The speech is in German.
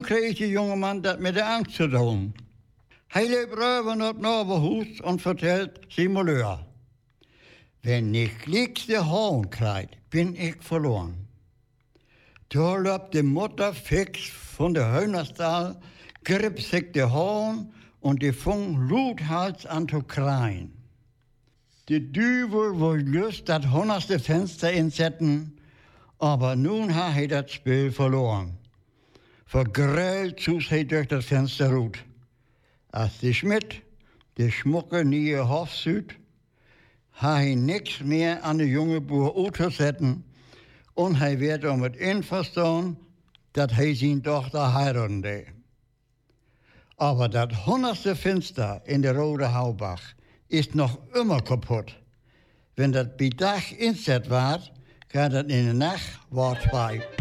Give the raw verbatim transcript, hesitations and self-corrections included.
kreeg die jongeman dat met de angst te doen. Hij liep rüber naar het naberhuis en vertelt zijn malheur. Wenn ich liegste Horn krijg, bin ich verloren. Da loopt de Mutter fix von der Hühnerstal, griff sich de Horn und die fing lauthals an zu kreien. De Düvel wollte just dat honderdste Fenster inzetten, aber nun hat hij dat Spiel verloren. Vergrellt zus hij durch das Fenster rut. Als die Schmidt, die schmucke nieuwe Hofsüd, hat hij niks mehr an de jonge boer uitgezetten und hij werd om het inverstaan dat hij zijn dochter heiraten deed. Aber dat honderdste Fenster in der Rode Haubach ist noch immer kaputt. Wenn das bei Tag inzet wird, kann das in der Nacht war zwei.